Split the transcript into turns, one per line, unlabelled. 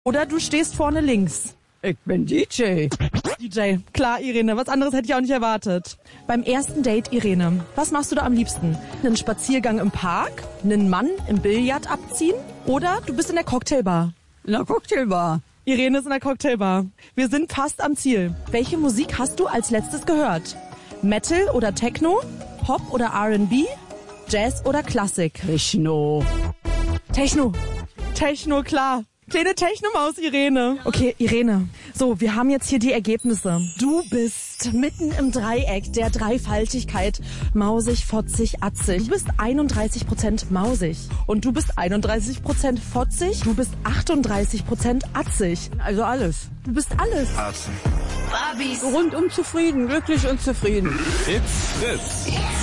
Oder du stehst vorne links.
Ich bin DJ.
DJ, klar, Irene. Was anderes hätte ich auch nicht erwartet. Beim ersten Date, Irene, was machst du da am liebsten? Einen Spaziergang im Park? Einen Mann im Billard abziehen? Oder du bist in der Cocktailbar?
In der Cocktailbar.
Irene ist in der Cocktailbar. Wir sind fast am Ziel. Welche Musik hast du als letztes gehört? Metal oder Techno? Pop oder R&B? Jazz oder Klassik?
Techno.
Techno. Techno, klar. Kleine Technomaus, Irene. Okay, Irene. So, wir haben jetzt hier die Ergebnisse. Du bist mitten im Dreieck der Dreifaltigkeit. Mausig, fotzig, atzig. Du bist 31% mausig. Und du bist 31% fotzig. Du bist 38% atzig.
Also alles.
Du bist alles.
Awesome.
Rundum zufrieden, glücklich und zufrieden.
It's Fritz.